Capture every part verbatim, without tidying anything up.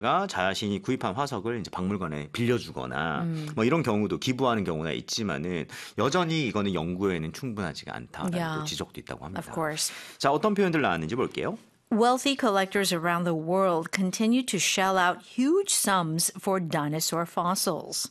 가 자신이 구입한 화석을 이제 박물관에 빌려주거나 음. 뭐 이런 경우도 기부하는 경우가 있지만은 여전히 이거는 연구에는 충분하지가 않다라는 yeah. 지적도 있다고 합니다. Of course. 자, 어떤 표현들 나왔는지 볼게요. Wealthy collectors around the world continue to shell out huge sums for dinosaur fossils.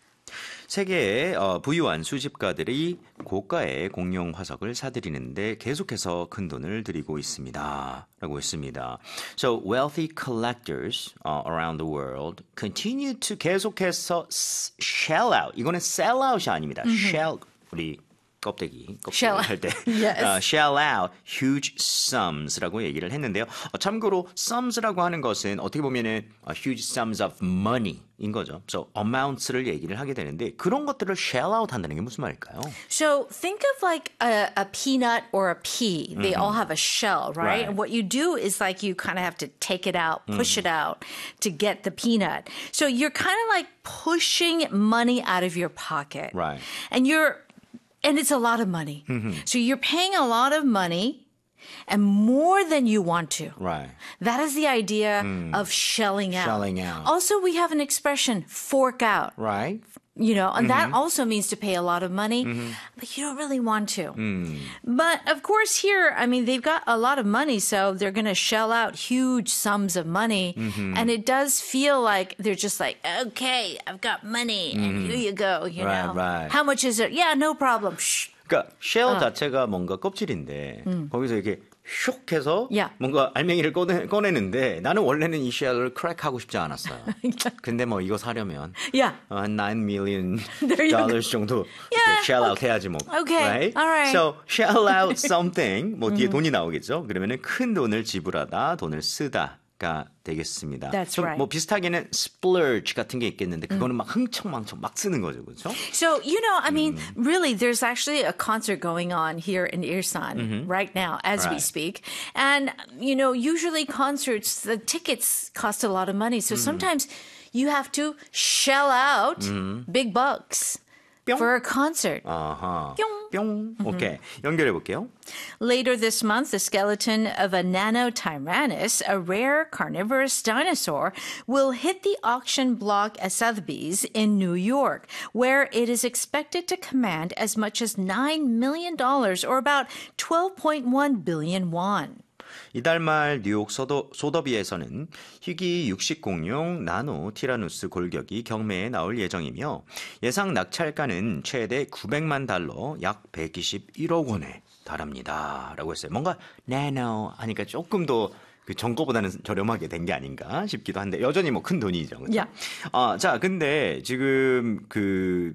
세계의 어, 부유한 수집가들이 고가의 공룡 화석을 사들이는데 계속해서 큰 돈을 들이고 있습니다. 라고 했습니다. So wealthy collectors uh, around the world continue to 계속해서 shell out. 이거는 sell out이 아닙니다. Mm-hmm. shell 우리 껍데기, 껍데기 할 때 yes. uh, shell out huge sums라고 얘기를 했는데요. 어, 참고로 sums라고 하는 것은 어떻게 보면은 uh, huge sums of money인 거죠. So amounts를 얘기를 하게 되는데 그런 것들을 shell out 한다는 게 무슨 말일까요? So think of like a, a peanut or a pea. They mm-hmm. all have a shell, right? right? And what you do is like you kind of have to take it out, push mm-hmm. it out to get the peanut. So you're kind of like pushing money out of your pocket. Right. And you're And it's a lot of money. Mm-hmm. So you're paying a lot of money and more than you want to. Right. That is the idea mm. of shelling out. Shelling out. Also, we have an expression, fork out. Right. You know, and mm-hmm. that also means to pay a lot of money, mm-hmm. but you don't really want to. Mm. But of course here, I mean, they've got a lot of money, so they're going to shell out huge sums of money. Mm-hmm. And it does feel like they're just like, okay, I've got money, mm-hmm. and here you go, you right, know. Right. How much is it? Yeah, no problem. Shh. 그러니까 shell 어. 자체가 뭔가 껍질인데 음. 거기서 이렇게 슉 해서 yeah. 뭔가 알맹이를 꺼내, 꺼내는데 나는 원래는 이 쉘을 크랙하고 싶지 않았어요. 근데 뭐 이거 사려면 yeah. 한 nine million dollars 정도 yeah. shell out okay. 해야지 뭐. Okay. Right? All right. So shell out something 뭐 뒤에 돈이 나오겠죠. 그러면은 큰 돈을 지불하다, 돈을 쓰다. 가 되겠습니다. That's 좀 right. 뭐 비슷하게는 splurge 같은 게 있겠는데 그거는 막 흥청망청 막 쓰는 거죠, 그렇죠? So you know, I mean, mm. really, there's actually a concert going on here in Ilsan mm-hmm. right now as right. we speak, and you know, usually concerts, the tickets cost a lot of money, so mm. sometimes you have to shell out mm. big bucks. 뿅. For a concert. 아하. 뿅. 뿅. 오케이. 연결해 볼게요. Later this month, the skeleton of a Nanotyrannus, a rare carnivorous dinosaur, will hit the auction block at Sotheby's in New York, where it is expected to command as much as nine million dollars or about twelve point one billion won. 이달 말 뉴욕 소더, 소더비에서는 희귀 육식 공룡 나노 티라누스 골격이 경매에 나올 예정이며 예상 낙찰가는 최대 구백만 달러 약 백이십일억 원에 달합니다. 라고 했어요. 뭔가 나노 하니까 조금 더 그 전거보다는 저렴하게 된 게 아닌가 싶기도 한데 여전히 뭐 큰 돈이죠. 그렇죠? Yeah. 아, 자, 근데 지금 그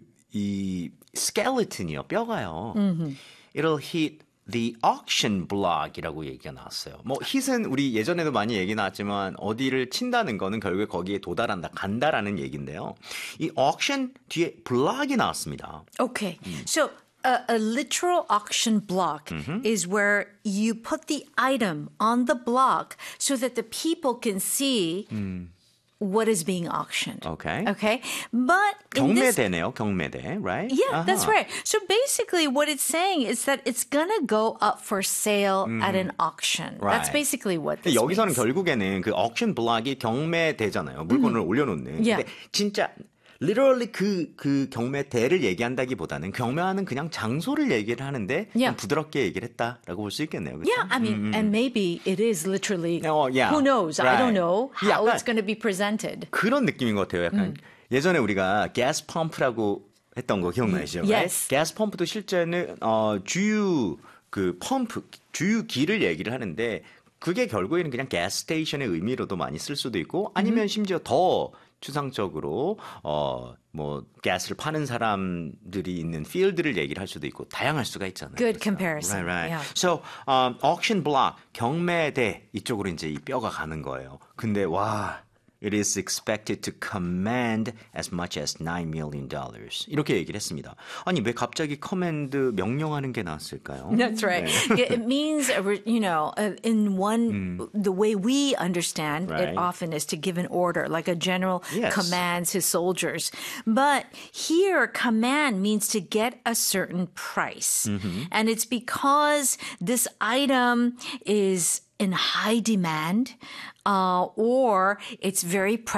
이 skeleton이요, 뼈가요. Mm-hmm. It'll hit The auction block이라고 얘기가 나왔어요. 뭐 hit은 우리 예전에도 많이 얘기 나왔지만 어디를 친다는 거는 결국에 거기에 도달한다, 간다라는 얘기인데요. 이 auction 뒤에 block이 나왔습니다. Okay, 음. so a, a literal auction block mm-hmm. is where you put the item on the block so that the people can see. 음. What is being auctioned. Okay. Okay. But 경매대네요. 경매대. Right? Yeah, uh-huh. that's right. So basically what it's saying is that it's going to go up for sale mm. at an auction. Right. That's basically what this 여기서는 means. 결국에는 그 auction block이 경매대잖아요. 물건을 mm. 올려놓는. Yeah. 근데 진짜 literally 그, 그 경매대를 얘기한다기보다는 경매하는 그냥 장소를 얘기를 하는데 yeah. 부드럽게 얘기를 했다라고 볼 수 있겠네요. 그렇죠? Yeah, I mean, mm-hmm. and maybe it is literally, oh, yeah. who knows? Right. I don't know how 약간 it's going to be presented. 그런 느낌인 것 같아요. 약간 mm. 예전에 우리가 가스 펌프라고 했던 거 기억나시죠? Mm. Yes. 가스 펌프도 실제는 어, 주유 그 펌프, 주유기를 얘기를 하는데 그게 결국에는 그냥 가스 스테이션의 의미로도 많이 쓸 수도 있고 아니면 mm-hmm. 심지어 더 추상적으로 어 뭐 가스를 파는 사람들이 있는 필드를 얘기를 할 수도 있고 다양할 수가 있잖아요. Good 그래서. comparison. Right, right. Yeah. So um, auction block 경매대 이쪽으로 이제 이 뼈가 가는 거예요. 근데 와. It is expected to command as much as nine million dollars. 이렇게 얘기를 했습니다. 아니 왜 갑자기 command 명령하는 게 나왔을까요? That's right. 네. It means, you know, in one, mm. the way we understand right. it often is to give an order, like a general yes. commands his soldiers. But here, command means to get a certain price. Mm-hmm. And it's because this item is in high demand, uh, or it's very